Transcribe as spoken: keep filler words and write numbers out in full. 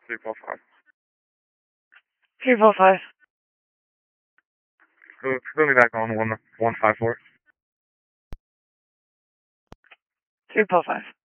three four five. three four five. Put me back on one one five four. three four five.